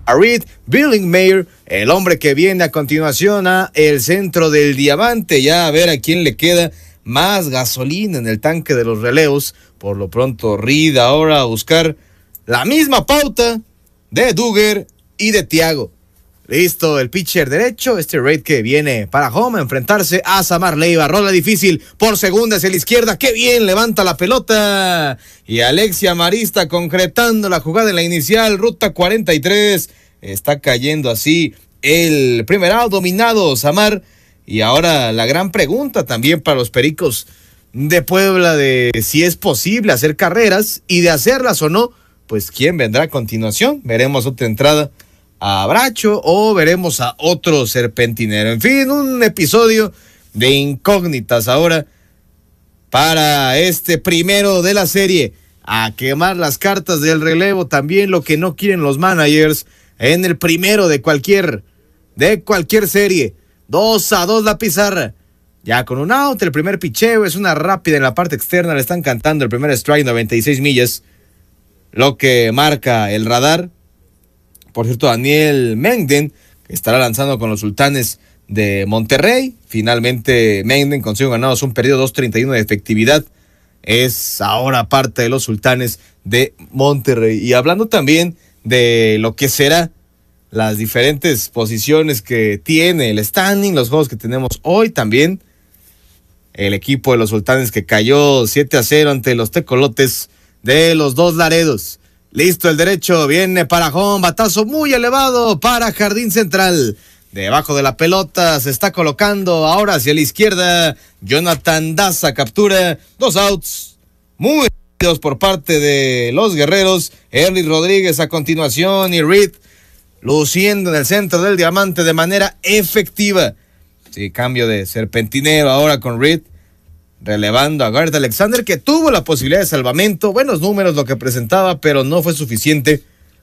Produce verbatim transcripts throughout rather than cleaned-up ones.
a Reed Billingmeyer, el hombre que viene a continuación a el centro del diamante, ya a ver a quién le queda más gasolina en el tanque de los relevos. Por lo pronto Reed ahora a buscar la misma pauta de Duggar y de Thiago. Listo, el pitcher derecho, este Reed que viene para home a enfrentarse a Samar Leiva. Rola difícil por segunda hacia la izquierda. ¡Qué bien! Levanta la pelota. Y Alexia Marista concretando la jugada en la inicial. Ruta cuarenta y tres. Está cayendo así el primer out dominado Samar. Y ahora la gran pregunta también para los Pericos de Puebla de si es posible hacer carreras y de hacerlas o no, pues quién vendrá a continuación. Veremos otra entrada a Bracho o veremos a otro serpentinero. En fin, un episodio de incógnitas ahora para este primero de la serie. A quemar las cartas del relevo, también lo que no quieren los managers en el primero de cualquier de cualquier serie. Dos a dos la pizarra. Ya con un out, el primer picheo es una rápida en la parte externa, le están cantando el primer strike, noventa y seis millas, lo que marca el radar. Por cierto, Daniel Mengden estará lanzando con los Sultanes de Monterrey. Finalmente Mengden con cinco ganados, un perdido, dos treinta y uno de efectividad. Es ahora parte de los Sultanes de Monterrey. Y hablando también de lo que será las diferentes posiciones que tiene el standing, los juegos que tenemos hoy también. El equipo de los Sultanes que cayó siete a cero ante los Tecolotes de los Dos Laredos. Listo el derecho, viene para home, batazo muy elevado para Jardín Central. Debajo de la pelota se está colocando ahora hacia la izquierda. Jonathan Daza captura, dos outs. Muy buenos por parte de los Guerreros. Erly Rodríguez a continuación y Reed luciendo en el centro del diamante de manera efectiva. Sí, cambio de serpentinero ahora con Reed, relevando a Garrett Alexander, que tuvo la posibilidad de salvamento. Buenos números lo que presentaba, pero no fue suficiente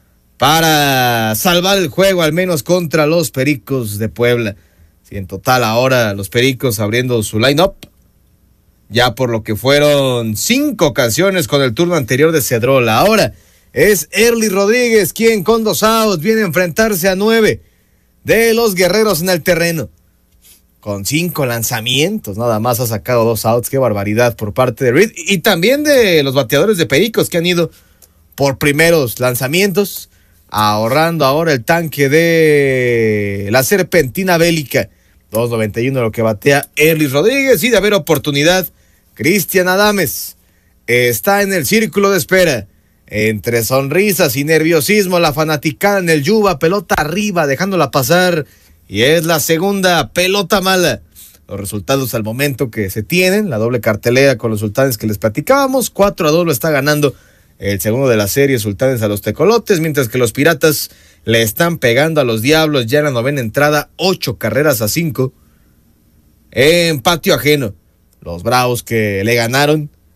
para salvar el juego, al menos contra los Pericos de Puebla. Sí, en total ahora los Pericos abriendo su line-up, ya por lo que fueron cinco ocasiones con el turno anterior de Cedrola. Ahora es Erly Rodríguez quien con dos outs viene a enfrentarse a nueve de los Guerreros en el terreno. Con cinco lanzamientos, nada más ha sacado dos outs. Qué barbaridad por parte de Reed. Y también de los bateadores de Pericos que han ido por primeros lanzamientos, ahorrando ahora el tanque de la serpentina bélica. dos noventa y uno lo que batea Erly Rodríguez. Y de haber oportunidad, Cristian Adames está en el círculo de espera. Entre sonrisas y nerviosismo, la fanaticada en el Yuba, pelota arriba, dejándola pasar. Y es la segunda pelota mala. Los resultados al momento que se tienen, la doble cartelera con los Sultanes que les platicábamos, cuatro a dos lo está ganando el segundo de la serie, Sultanes a los Tecolotes, mientras que los Piratas le están pegando a los Diablos ya en la novena entrada, ocho carreras a cinco en patio ajeno. Los Bravos que le ganaron